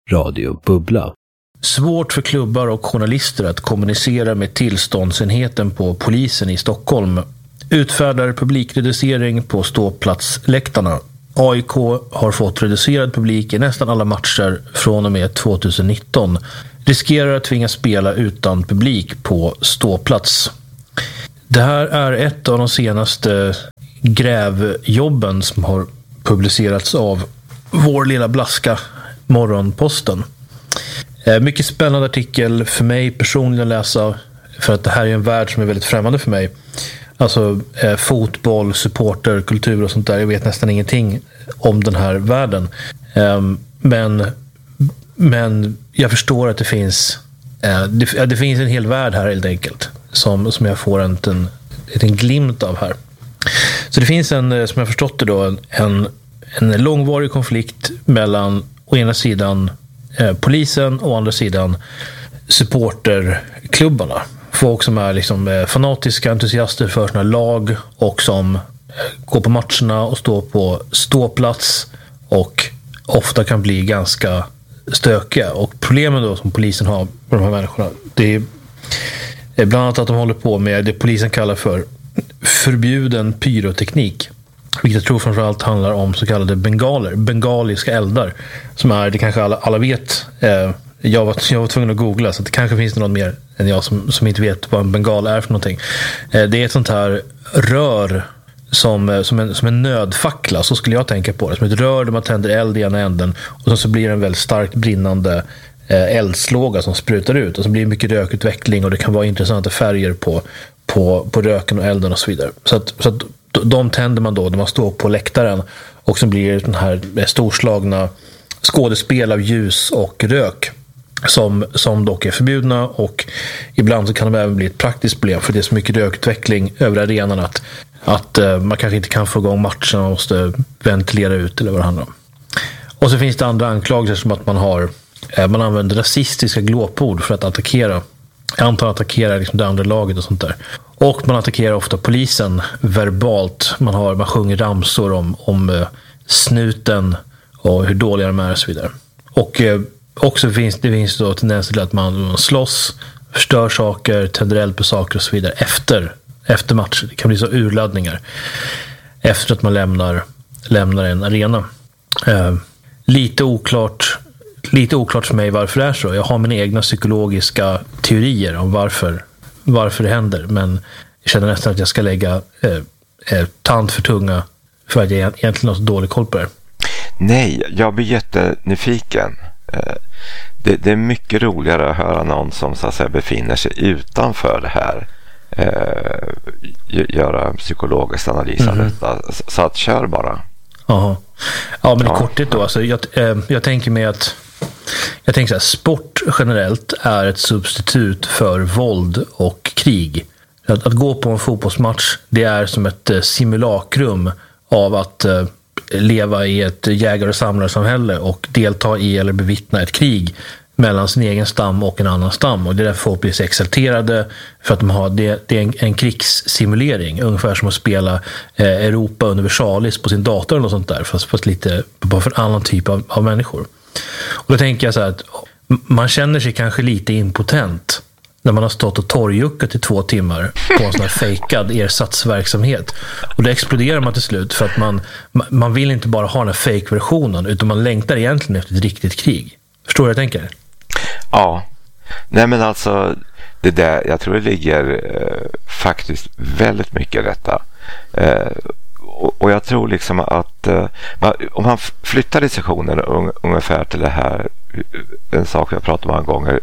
Radio Bubbla. Svårt för klubbar och journalister att kommunicera med tillståndsenheten på polisen i Stockholm. Utfärdar publikreducering på ståplatsläktarna. AIK har fått reducerad publik i nästan alla matcher från och med 2019. Riskerar att tvingas spela utan publik på ståplats. Det här är ett av de senaste grävjobben som har publicerats av vår lilla blaska Morgonposten. Mycket spännande artikel för mig personligen att läsa, för att det här är en värld som är väldigt främmande för mig. Alltså fotboll, supporter, kultur och sånt där. Jag vet nästan ingenting om den här världen. Men jag förstår att det finns det finns en hel värld här helt enkelt som jag får en glimt av här. Så det finns som jag förstått det då en långvarig konflikt mellan å ena sidan polisen och å andra sidan supporterklubbarna. Folk som är liksom fanatiska entusiaster för sina lag och som går på matcherna och står på ståplats och ofta kan bli ganska stökiga. Och problemen då som polisen har med de här människorna, det är bland annat att de håller på med det polisen kallar för förbjuden pyroteknik. Vilket jag tror framförallt handlar om så kallade bengaliska eldar. Som är, det kanske alla vet. Jag var tvungen att googla, så det kanske finns någon mer än jag som inte vet vad en bengal är för någonting. Det är ett sånt här rör som en nödfackla, så skulle jag tänka på det. Som ett rör där man tänder eld i ena änden och så blir det en väldigt starkt brinnande eldslåga som sprutar ut. Och så blir det mycket rökutveckling och det kan vara intressanta färger på röken och elden och så vidare. Så att de tänder man då när man står på läktaren, och så blir det den här storslagna skådespel av ljus och rök som dock är förbjudna, och ibland så kan de även bli ett praktiskt problem för det är så mycket rökutveckling över arenan att man kanske inte kan få igång matchen, man måste ventilera ut eller vad det handlar om. Och så finns det andra anklagelser som att man använder rasistiska glåpord för att attackera. Jag antar attackerar liksom det andra laget och sånt där. Och man attackerar ofta polisen verbalt. Man sjunger ramsor om snuten och hur dåliga de är och så vidare. Och också finns då tendenser till att man slåss, förstör saker, tänder eld på saker och så vidare efter matcher. Det kan bli så urladdningar efter att man lämnar en arena. Lite oklart för mig varför det är så. Jag har mina egna psykologiska teorier om varför det händer, men jag känner nästan att jag ska lägga tand för tunga för att jag egentligen har så dålig koll på det. Nej, jag blir jättenyfiken. Det är mycket roligare att höra någon som så att säga befinner sig utanför det här, göra psykologisk analys av detta. Så att kör bara. Aha. Ja, men i korthet då, alltså, jag tänker mig att så här, sport generellt är ett substitut för våld och krig. Att gå på en fotbollsmatch, det är som ett simulakrum av att leva i ett jägar- och samlarsamhälle och delta i eller bevittna ett krig mellan sin egen stam och en annan stam. Och det är därför folk blir så exalterade, för att det är en krigssimulering, ungefär som att spela Europa Universalis på sin dator eller något sånt där, fast lite bara för en annan typ av människor. Och då tänker jag så här att man känner sig kanske lite impotent när man har stått och torrjuckat i 2 timmar på en sån här fejkad ersatsverksamhet. Och då exploderar man till slut för att man vill inte bara ha den här fake-versionen, utan man längtar egentligen efter ett riktigt krig. Förstår du vad jag tänker? Ja. Nej, men alltså det där, jag tror det ligger faktiskt väldigt mycket i detta. Och jag tror liksom att om man flyttar diskussionen ungefär till det här, en sak jag pratat om många gånger,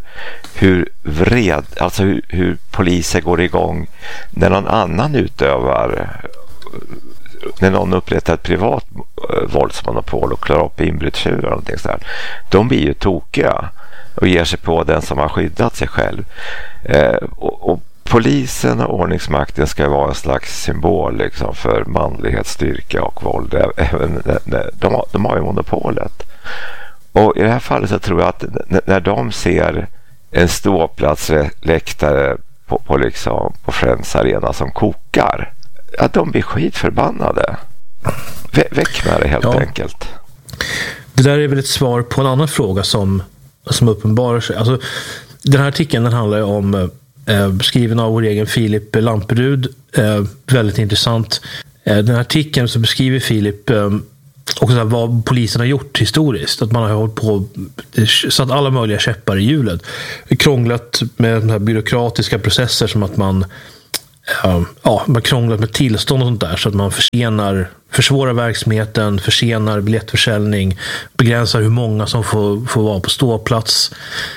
hur poliser går igång när någon annan utövar, när någon upprättar ett privat våldsmonopol och klarar upp inbrytstjuvar och någonting sådär. De blir ju tokiga och ger sig på den som har skyddat sig själv. Och polisen och ordningsmakten ska vara en slags symbol liksom för manlighet, styrka och våld. Även de har ju monopolet. Och i det här fallet så tror jag att när de ser en ståplatsläktare på Friends Arena som kokar, att de blir skitförbannade. Väck med det helt enkelt. Det där är väl ett svar på en annan fråga som som uppenbarar sig. Alltså, den här artikeln den handlar om skriven av vår egen Filip Lamperud. Väldigt intressant. Den här artikeln så beskriver Filip också vad polisen har gjort historiskt. Att man har hållit på satt alla möjliga käppar i hjulet. Krånglat med de här byråkratiska processer som att man krånglat med tillstånd och sånt där, så att man försvårar verksamheten, försenar biljettförsäljning, begränsar hur många som får vara på ståplats.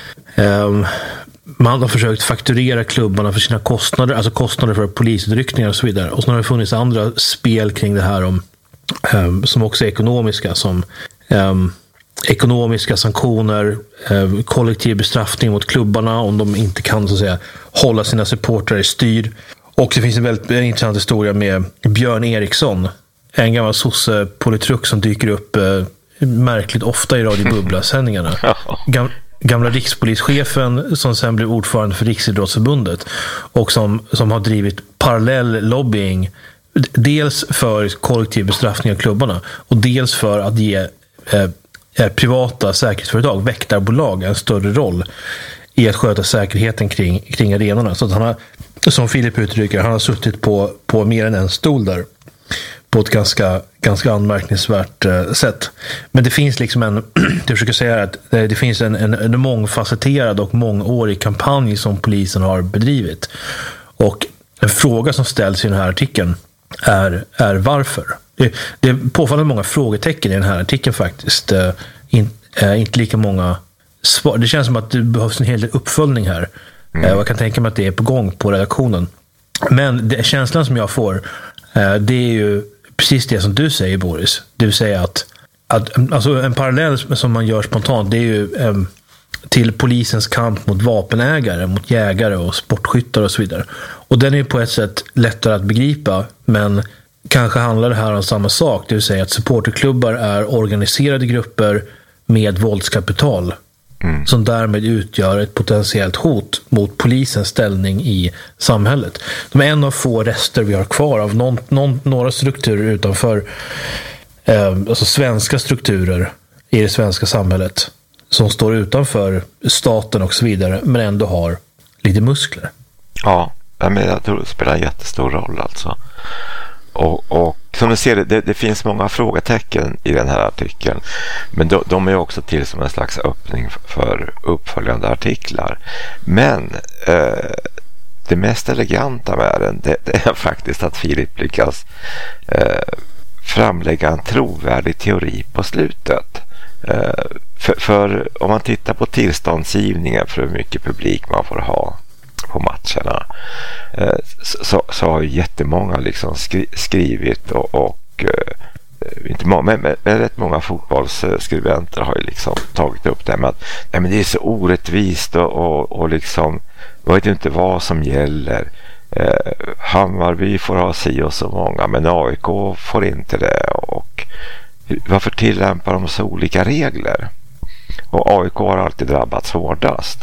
Man har försökt fakturera klubbarna för sina kostnader, alltså kostnader för polisutryckningar och så vidare. Och så har det funnits andra spel kring det här som också är ekonomiska, som ekonomiska sanktioner, kollektiv bestraffning mot klubbarna om de inte kan så att säga hålla sina supportrar i styr. Och det finns en väldigt intressant historia med Björn Eriksson, en gammal sosse-politruk som dyker upp märkligt ofta i Radio Bubbla-sändningarna. Gamla rikspolischefen som sen blev ordförande för Riksidrottsförbundet och som har drivit parallell lobbying, dels för kollektiv bestraffning av klubbarna och dels för att ge privata säkerhetsföretag, väktarbolag, en större roll i att sköta säkerheten kring arenorna. Så att han har, som Filip uttrycker, han har suttit på mer än en stol där på ett ganska anmärkningsvärt sätt. Men det finns liksom jag försöker säga att det finns en mångfacetterad och mångårig kampanj som polisen har bedrivit. Och en fråga som ställs i den här artikeln är varför. Det är påfallande många frågetecken i den här artikeln faktiskt. Inte lika många svar. Det känns som att det behövs en hel del uppföljning här. Och jag kan tänka mig att det är på gång på redaktionen. Men känslan som jag får, det är ju precis det som du säger, Boris. Det vill säga att alltså en parallell som man gör spontant, det är ju till polisens kamp mot vapenägare, mot jägare och sportskyttar och så vidare. Och den är ju på ett sätt lättare att begripa, men kanske handlar det här om samma sak. Det vill säga att supporterklubbar är organiserade grupper med våldskapital som därmed utgör ett potentiellt hot mot polisens ställning i samhället. De är en av få rester vi har kvar av några strukturer utanför alltså svenska strukturer i det svenska samhället som står utanför staten och så vidare, men ändå har lite muskler. Ja, men jag tror det spelar en jättestor roll alltså. Och som ni ser, det finns många frågetecken i den här artikeln, men de är också till som en slags öppning för uppföljande artiklar. Men det mest eleganta med den, det är faktiskt att Filip lyckas framlägga en trovärdig teori på slutet. För om man tittar på tillståndsgivningen för hur mycket publik man får ha på matcherna, så har ju jättemånga liksom skrivit och inte många, men rätt många fotbollsskribenter har ju liksom tagit upp det med att men det är så orättvist och liksom jag vet inte vad som gäller. Hammarby får ha si och så många, men AIK får inte det, och varför tillämpar de så olika regler? Och AIK har alltid drabbats hårdast.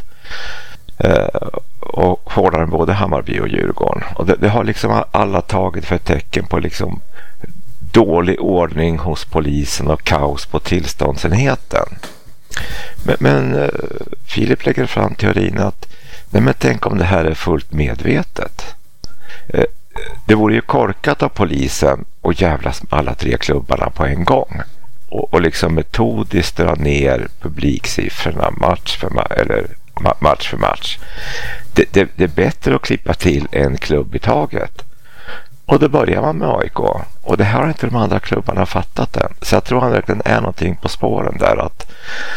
Och hårdare än både Hammarby och Djurgården. Och det har liksom alla tagit för ett tecken på liksom dålig ordning hos polisen och kaos på tillståndsenheten. Men Filip lägger fram teorin att men tänk om det här är fullt medvetet. Det vore ju korkat av polisen och jävlas med alla tre klubbarna på en gång. Och liksom metodiskt dra ner publiksiffrorna match för match. Det är bättre att klippa till en klubb i taget. Och då börjar man med AIK. Och det här har inte de andra klubbarna fattat än. Så jag tror han verkligen är någonting på spåren där. Att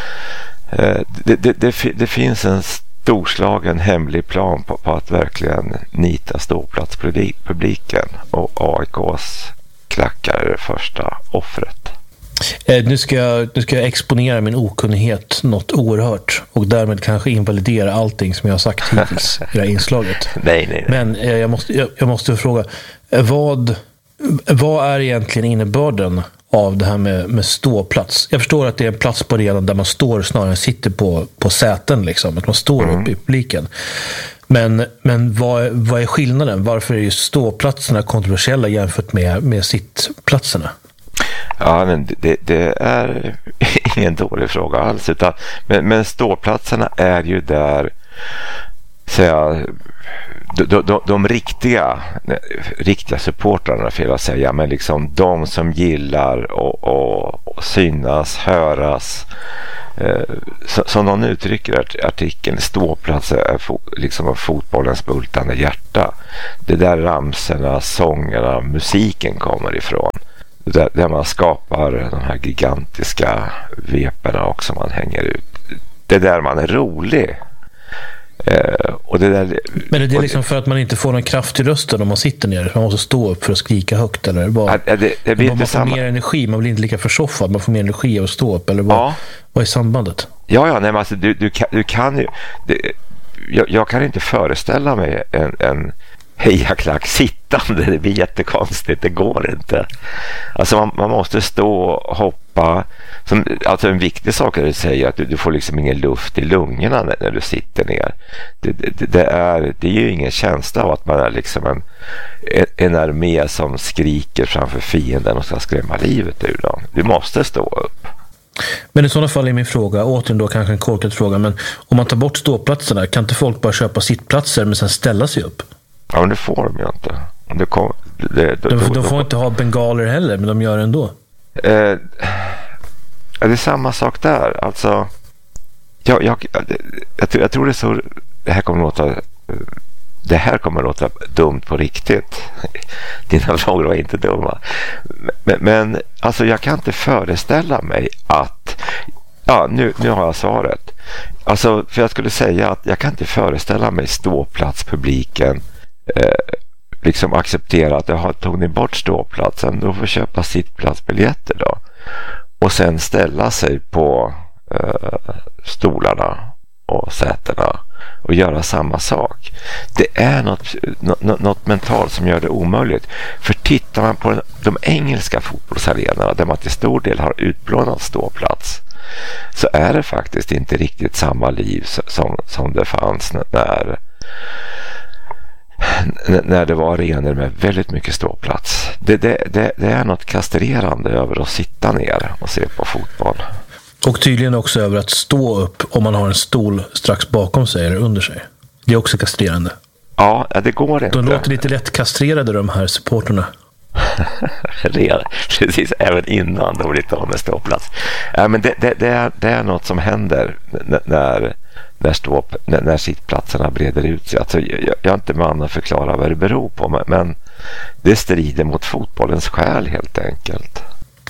det finns en storslagen hemlig plan på att verkligen nita ståplatspubliken. Och AIKs klackar är det första offret. Nu ska jag exponera min okunnighet något oerhört och därmed kanske invalidera allting som jag har sagt hittills i det här inslaget. Nej. Men jag måste fråga, vad är egentligen innebörden av det här med ståplats? Jag förstår att det är en plats på arenan där man står snarare än sitter på säten, liksom, att man står upp i publiken. Men vad är skillnaden? Varför är ju ståplatserna kontroversiella jämfört med sittplatserna? Ja, men det är ingen dålig fråga alls. Men ståplatserna är ju där, säga, de riktiga supportrarna, för att säga, men liksom de som gillar att synas, höras. Som någon uttrycker artikeln, ståplatser är liksom fotbollens bultande hjärta. Det där ramserna, sångerna, musiken kommer ifrån. Där man skapar de här gigantiska veperna också, man hänger ut. Det är där man är rolig. Och det där, men är det liksom för att man inte får någon kraft i rösten om man sitter ner? Man måste stå upp för att skrika högt, eller bara, det blir man får mer energi, man blir inte lika försoffad, man får mer energi av att stå upp, eller vad är sambandet? Ja, nej, men alltså, du kan ju jag kan inte föreställa mig en hejaklack sittande. Det blir jättekonstigt, det går inte. Alltså man måste stå och hoppa. Alltså en viktig sak är att säga att du får liksom ingen luft i lungorna när du sitter ner. Det är ju ingen känsla av att man är liksom en armé som skriker framför fienden och ska skrämma livet ur dem. Du måste stå upp. Men i sådana fall är min fråga, återigen då kanske en korkad fråga, men om man tar bort ståplatserna, kan inte folk bara köpa sittplatser men sen ställa sig upp? Ja, men det får de ju inte. De får inte ha bengaler heller, men de gör det ändå. Det är samma sak där. Alltså, jag tror det är så. Det här kommer att låta dumt på riktigt. Dina frågor var inte dumma. Men alltså, jag kan inte föreställa mig att... Ja, nu har jag svaret. Alltså, för jag skulle säga att jag kan inte föreställa mig ståplatspubliken liksom acceptera att tog ni bort ståplatsen, då får köpa sittplatsbiljetter då. Och sen ställa sig på stolarna och sätena och göra samma sak. Det är något mentalt som gör det omöjligt. För tittar man på de engelska fotbollsarenorna där man till stor del har utplånat ståplats, så är det faktiskt inte riktigt samma liv som det fanns när det var arenor med väldigt mycket ståplats. Det är något kastrerande över att sitta ner och se på fotboll. Och tydligen också över att stå upp om man har en stol strax bakom sig eller under sig. Det är också kastrerande. Ja, det går inte. De låter lite lätt kastrerade, de här supporterna. Precis, även innan de blivit av med ståplats. Ja, men det är något som händer när sittplatserna breder ut sig. Alltså, jag är inte man att förklara vad det beror på, men det strider mot fotbollens själ helt enkelt.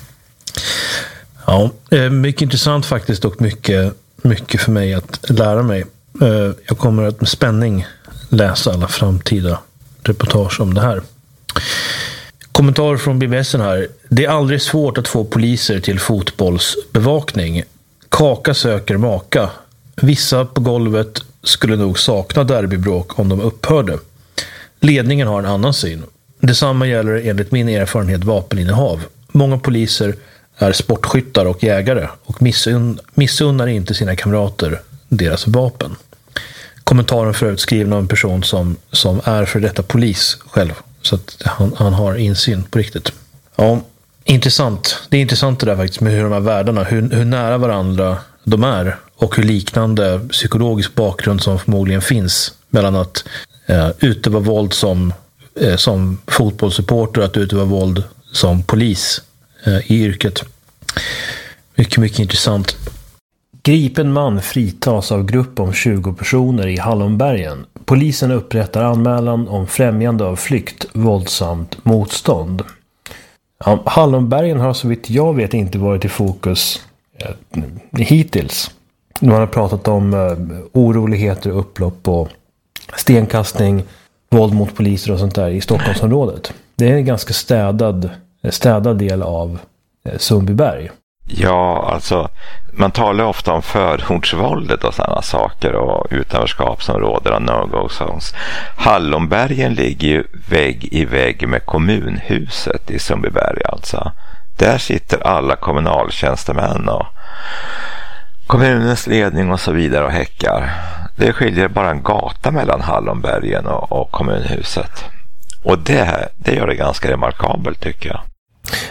Ja, mycket intressant faktiskt, och mycket för mig att lära mig. Jag kommer att med spänning läsa alla framtida reportage om det här. Kommentar från BBS:en här. Det är aldrig svårt att få poliser till fotbollsbevakning. Kaka söker maka. Vissa på golvet skulle nog sakna derbybråk om de upphörde. Ledningen har en annan syn. Detsamma gäller enligt min erfarenhet vapeninnehav. Många poliser är sportskyttar och jägare och missunnar inte sina kamrater deras vapen. Kommentaren förut skriven av en person som är för detta polis själv. Så att han har insyn på riktigt. Ja, intressant. Det är intressant det där faktiskt med hur de här världarna, hur nära varandra de är och hur liknande psykologisk bakgrund som förmodligen finns mellan att utöva våld som fotbollssupporter och att utöva våld som polis i yrket. Mycket, mycket intressant. Gripen man fritas av grupp om 20 personer i Hallonbergen. Polisen upprättar anmälan om främjande av flykt, våldsamt motstånd. Ja, Hallonbergen har så vitt jag vet inte varit i fokus hittills. Man har pratat om oroligheter, upplopp och stenkastning, våld mot poliser och sånt där i Stockholmsområdet. Det är en ganska städad del av Sundbyberg. Ja, alltså man talar ofta om förortsvåldet och sådana saker och utanförskapsområden och no-go zones. Hallonbergen ligger ju vägg i vägg med kommunhuset i Sundbyberg alltså. Där sitter alla kommunaltjänstemän och kommunens ledning och så vidare och häckar. Det skiljer bara en gata mellan Hallonbergen och kommunhuset. Och det gör det ganska remarkabelt tycker jag.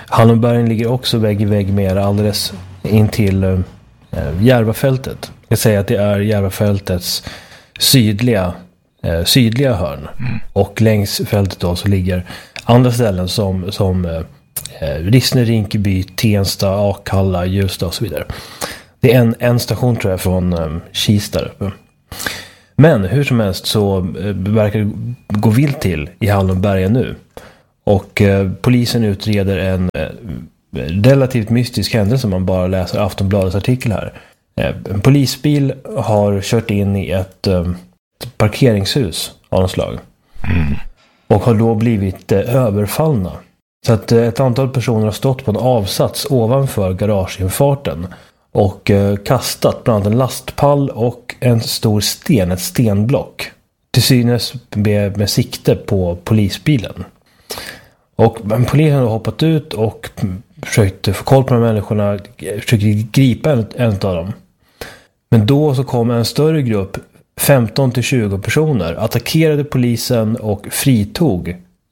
Hallonbergen ligger också vägg i vägg med alldeles intill Järvafältet. Jag säger att det är Järvafältets sydliga hörn. Och längs fältet då så ligger andra ställen som Rissne, Rinkeby, Tensta, Akalla, Ljusdal och så vidare. Det är en station tror jag från Kista uppe. Men hur som helst så verkar det gå vilt till i Hallonbergen nu. Och polisen utreder en relativt mystisk händelse som man bara läser Aftonbladets artikel här. En polisbil har kört in i ett parkeringshus av något slag. Och har då blivit överfallna. Så att ett antal personer har stått på en avsats ovanför garageinfarten och kastat bland annat en lastpall och en stor sten, ett stenblock. Till synes med sikte på polisbilen. Och polisen har hoppat ut och försökt få koll på de här människorna, försökte gripa en av dem. Men då så kom en större grupp, 15-20 personer, attackerade polisen och fritog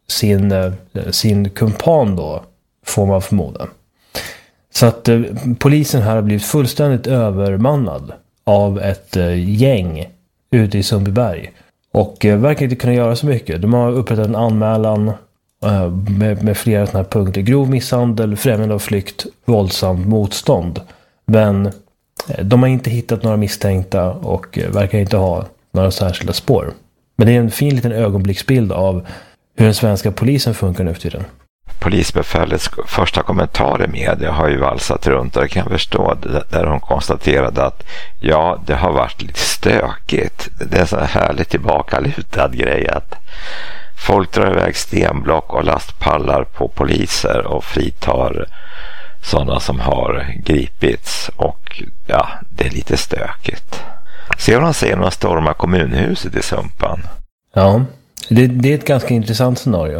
sin kumpan då, får man förmoda. Så att polisen här har blivit fullständigt övermannad av ett gäng ute i Sundbyberg. Och verkar inte kunna göra så mycket. De har upprättat en anmälan med flera sådana här punkter. Grov misshandel, främjande av flykt, våldsamt motstånd. Men de har inte hittat några misstänkta och verkar inte ha några särskilda spår. Men det är en fin liten ögonblicksbild av hur den svenska polisen funkar nu för tiden. Polisbefälets första kommentar i media har ju valsat runt och jag kan förstå där hon konstaterade att ja, det har varit lite stökigt. Det är en sån här härligt tillbakalutad grej att folk drar iväg stenblock och lastpallar på poliser och fritar sådana som har gripits och ja, det är lite stökigt. Ser man se några stormar kommunhuset i Sumpan? Ja, det är ett ganska intressant scenario.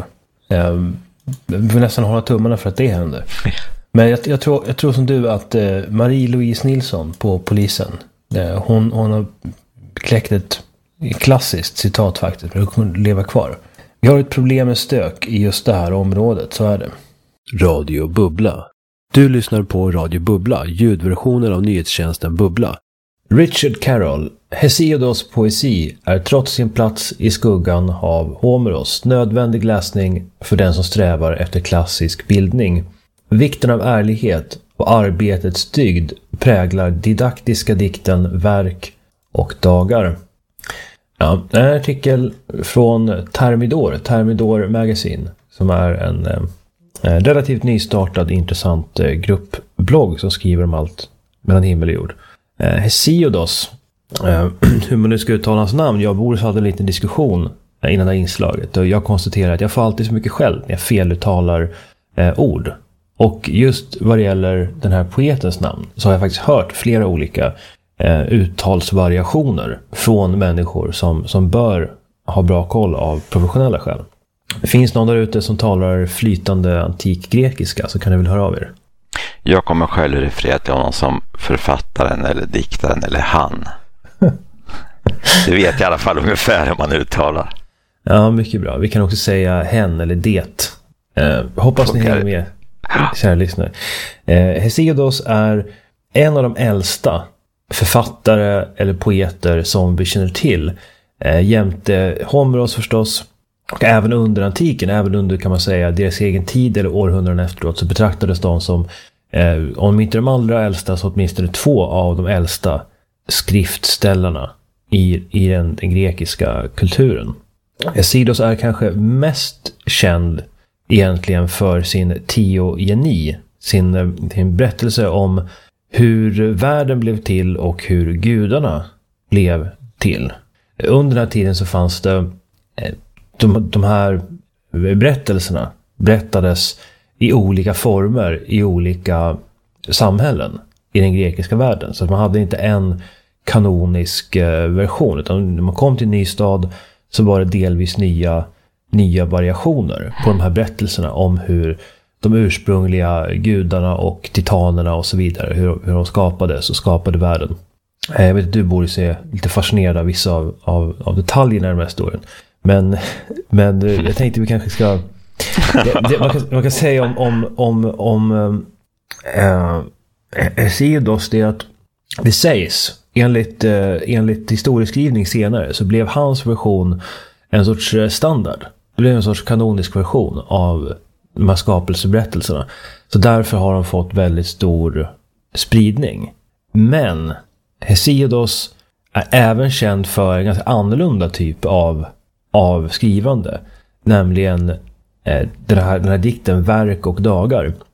Vi vill nästan hålla tummarna för att det händer. Men jag tror som du att Marie-Louise Nilsson på polisen, hon har kläckt ett klassiskt citat faktiskt, men hon kunde leva kvar. Vi har ett problem med stök i just det här området, så är det. Radio Bubbla. Du lyssnar på Radio Bubbla, ljudversionen av nyhetstjänsten Bubbla. Richard Carroll, Hesiodos poesi är trots sin plats i skuggan av Homeros nödvändig läsning för den som strävar efter klassisk bildning. Vikten av ärlighet och arbetets dygd präglar didaktiska dikten Verk och dagar. Ja, en artikel från Thermidor Magazine, som är en relativt nystartad intressant gruppblogg som skriver om allt mellan himmel och jord. Hesiodos, hur man nu ska uttala hans namn. Jag och Boris hade en liten diskussion innan det här inslaget och jag konstaterar att jag får alltid så mycket själv när jag feluttalar ord. Och just vad det gäller den här poetens namn så har jag faktiskt hört flera olika uttalsvariationer från människor som bör ha bra koll av professionella skäl. Det finns någon där ute som talar flytande antik grekiska, så kan ni väl höra av er. Jag kommer själv referera till honom som författaren eller diktaren eller han. Det vet jag i alla fall ungefär hur man uttalar. Ja, mycket bra. Vi kan också säga hen eller det. Hoppas ni hänger med, kära lyssnare. Hesiodos är en av de äldsta författare eller poeter som vi känner till. Jämte Homeros förstås. Och även under antiken, även under kan man säga deras egen tid eller århundraden efteråt, så betraktades de som, om inte de allra äldsta så åtminstone två av de äldsta skriftställarna i den grekiska kulturen. Hesiodos är kanske mest känd egentligen för sin teogeni, sin berättelse om hur världen blev till och hur gudarna blev till. Under den här tiden så fanns det de här berättelserna berättades i olika former i olika samhällen i den grekiska världen. Så att man hade inte en kanonisk version, utan när man kom till en ny stad så var det delvis nya variationer på de här berättelserna om hur de ursprungliga gudarna och titanerna och så vidare, hur de skapades och skapade världen. Jag vet att du borde se lite fascinerad av vissa av detaljerna i den här historien. Men jag tänkte vi kanske ska Man kan säga om Hesiodos det att det sägs enligt historieskrivning senare så blev hans version en sorts standard. Det blev en sorts kanonisk version av de här skapelseberättelserna. Så därför har de fått väldigt stor spridning. Men Hesiodos är även känd för en ganska annorlunda typ av skrivande. Nämligen den här dikten Verk och dagar.